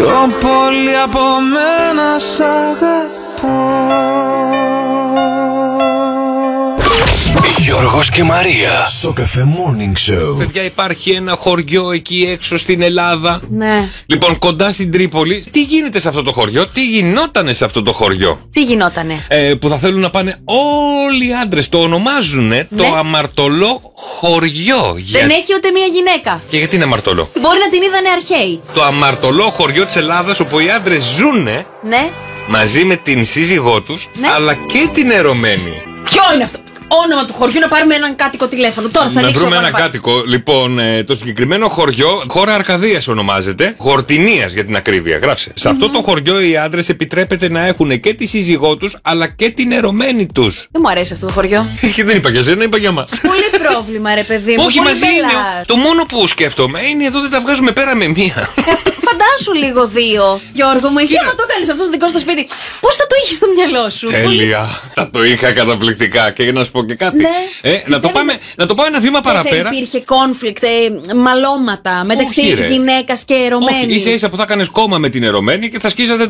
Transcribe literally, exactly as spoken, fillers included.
πιο πολύ από μένα σ' αγαπώ. Γιώργος και Μαρία στο Cafe Morning Show. Παιδιά, υπάρχει ένα χωριό εκεί έξω στην Ελλάδα. Ναι. Λοιπόν, κοντά στην Τρίπολη. Τι γίνεται σε αυτό το χωριό, τι γινότανε σε αυτό το χωριό. Τι γινότανε. Ε, που θα θέλουν να πάνε όλοι οι άντρες. Το ονομάζουνε Ναι. το αμαρτωλό χωριό. Για... Δεν έχει ούτε μία γυναίκα. Και γιατί είναι αμαρτωλό? Μπορεί να την είδανε αρχαίοι. Το αμαρτωλό χωριό της Ελλάδας, όπου οι άντρες ζουνε Ναι. μαζί με την σύζυγό τους, Ναι. αλλά και την ερωμένη. Ποιο είναι αυτό? Όνομα του χωριού, να πάρουμε έναν κάτοικο τηλέφωνο. Τώρα θα Να ανοίξω βρούμε το ένα Wi-Fi. κάτοικο. Λοιπόν, ε, το συγκεκριμένο χωριό, χώρα Αρκαδίας ονομάζεται. Χορτινίας για την ακρίβεια. Γράψε. Σε αυτό το χωριό οι άντρες επιτρέπεται να έχουν και τη σύζυγό τους, αλλά και την ερωμένη τους. Δεν μου αρέσει αυτό το χωριό. Δεν είπα για σένα, είπα για μας. Πολύ πρόβλημα, ρε παιδί μου. Όχι, πολύ μαζί είναι. μπελάς. Το μόνο που σκέφτομαι είναι εδώ δεν τα βγάζουμε πέρα με μία. Φαντάσου λίγο δύο. Γιώργο μου, εσύ Κοίτα. άμα το κάνεις αυτό στο δικό σου το σπίτι, πώς θα το είχες στο μυαλό σου? Τέλεια. Θα το είχα καταπληκτικά. Και να σου πω και κάτι. Ναι. Ε, να, το Πιστεύεις πάμε, να το πάω ένα βήμα Δεν θα παραπέρα. υπήρχε conflict, ε, μαλώματα μεταξύ Όχι, ρε. γυναίκας και ερωμένης. Όχι, ίσα ίσα που θα κάνεις κόμμα με την ερωμένη και θα σκίζατε